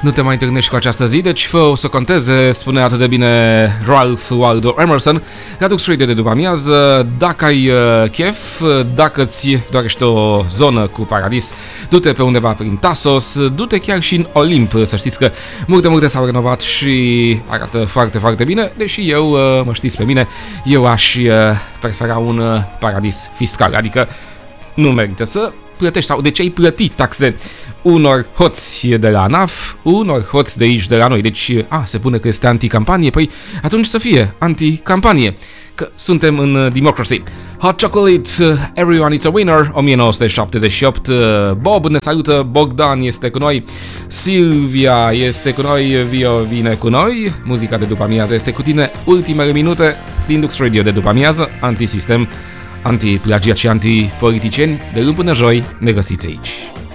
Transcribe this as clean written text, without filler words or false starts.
Nu te mai întâlnești cu această zi, deci fă-o să conteze, spune atât de bine Ralph Waldo Emerson. Redux Radio de după amiază, dacă ai chef, dacă ți dorești o zonă cu paradis, du-te pe undeva prin Tasos, du-te chiar și în Olimp, să știți că multe s-au renovat și arată foarte, foarte bine, deși eu, mă știți pe mine, eu aș prefera un paradis fiscal, adică nu merită să plătești sau de ce ai plătit taxe unor hoți de la ANAF, unor hoți de aici, de la noi. Deci, se pune că este anticampanie, păi atunci să fie anticampanie, că suntem în democracy. Hot Chocolate, Everyone Is a Winner, 1978, Bob ne salută, Bogdan este cu noi, Silvia este cu noi, Vio vine cu noi, muzica de după amiază este cu tine, ultimele minute din Dux Radio de după amiază, antisistem, anti-plagiat și anti-politicieni, de luni până joi ne găsiți aici.